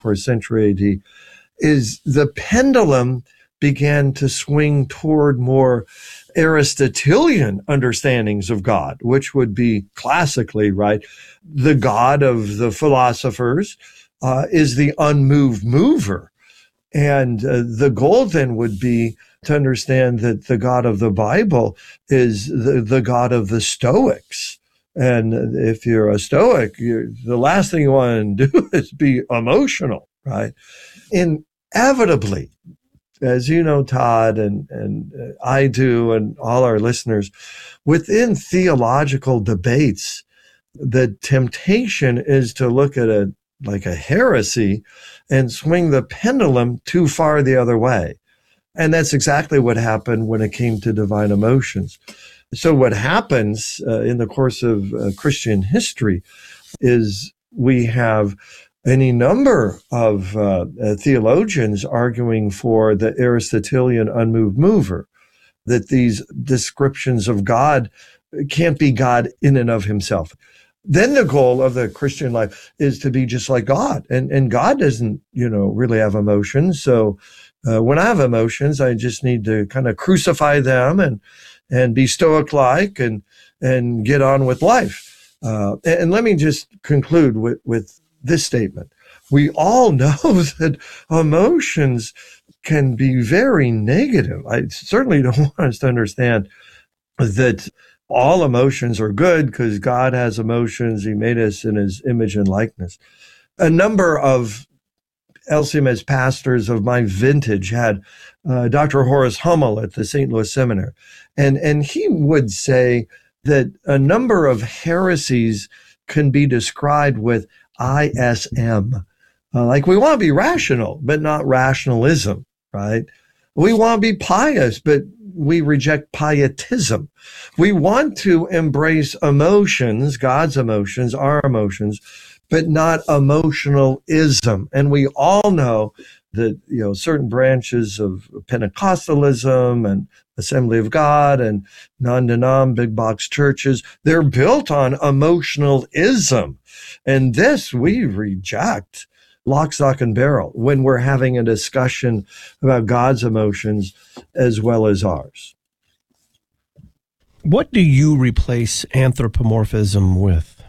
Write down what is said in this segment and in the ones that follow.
4th century AD, is the pendulum began to swing toward more Aristotelian understandings of God, which would be classically, right? The God of the philosophers is the unmoved mover. And the goal then would be to understand that the God of the Bible is the God of the Stoics. And if you're a Stoic, the last thing you want to do is be emotional, right? Inevitably, as you know, Todd, and I do, and all our listeners, within theological debates, the temptation is to look at a heresy and swing the pendulum too far the other way. And that's exactly what happened when it came to divine emotions. So what happens in the course of Christian history is we have any number of theologians arguing for the Aristotelian unmoved mover, that these descriptions of God can't be God in and of himself. Then the goal of the Christian life is to be just like God. And God doesn't, really have emotions. So when I have emotions, I just need to kind of crucify them and be Stoic-like and get on with life. And let me just conclude with this statement. We all know that emotions can be very negative. I certainly don't want us to understand that all emotions are good because God has emotions. He made us in his image and likeness. A number of LCMS pastors of my vintage had Dr. Horace Hummel at the St. Louis Seminary. And he would say that a number of heresies can be described with ISM. Like we want to be rational, but not rationalism, right? We want to be pious, but we reject pietism. We want to embrace emotions, God's emotions, our emotions, but not emotionalism. And we all know that, certain branches of Pentecostalism and Assembly of God and non-denom big box churches, they're built on emotionalism. And this we reject lock, stock, and barrel when we're having a discussion about God's emotions as well as ours. What do you replace anthropomorphism with?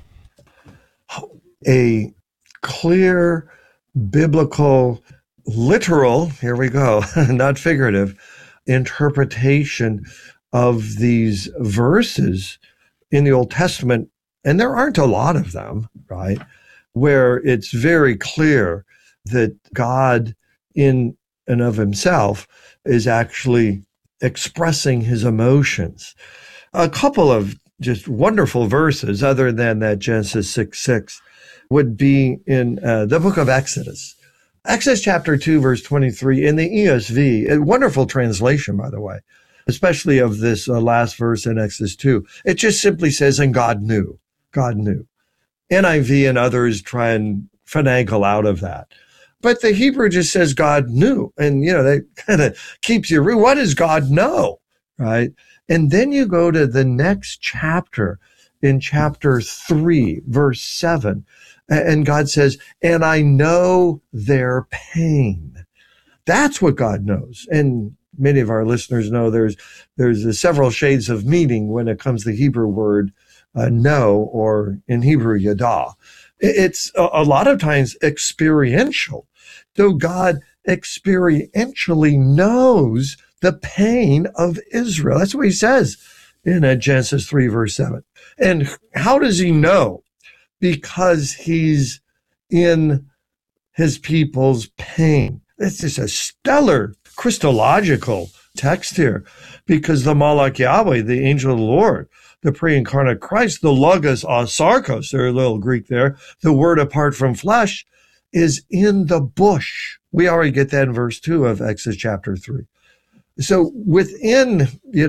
A clear, biblical, literal, here we go, not figurative, interpretation of these verses in the Old Testament. And there aren't a lot of them, right? Where it's very clear that God in and of himself is actually expressing his emotions. A couple of just wonderful verses other than that Genesis 6:6 would be in the book of Exodus. Exodus chapter 2, verse 23 in the ESV, a wonderful translation, by the way, especially of this last verse in Exodus 2. It just simply says, and God knew. God knew. NIV and others try and finagle out of that. But the Hebrew just says God knew. And, that kind of keeps you, what does God know? Right? And then you go to the next chapter in chapter 3, verse 7. And God says, and I know their pain. That's what God knows. And many of our listeners know there's several shades of meaning when it comes to the Hebrew word know, or in Hebrew, yada. It's a lot of times experiential. So God experientially knows the pain of Israel. That's what he says in Genesis 3, verse 7. And how does he know? Because he's in his people's pain. It's just a stellar Christological text here, because the Malach Yahweh, the angel of the Lord, the pre-incarnate Christ, the Logos Sarkos, there's a little Greek there, the word apart from flesh, is in the bush. We already get that in verse 2 of Exodus chapter 3. So within,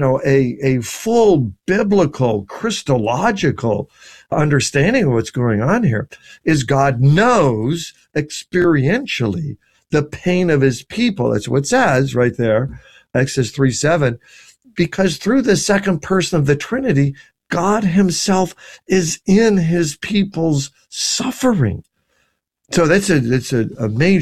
a full biblical, Christological understanding of what's going on here is God knows experientially the pain of his people. That's what it says right there, Exodus 3:7, because through the second person of the Trinity, God himself is in his people's suffering. So that's a major